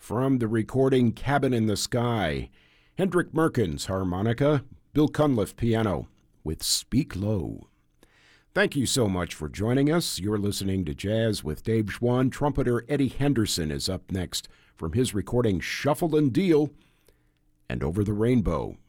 from the recording Cabin in the Sky, Hendrik Merkens harmonica, Bill Cunliffe piano, with Speak Low. Thank you so much for joining us. You're listening to Jazz with Dave Schwann. Trumpeter Eddie Henderson is up next from his recording Shuffle and Deal and Over the Rainbow.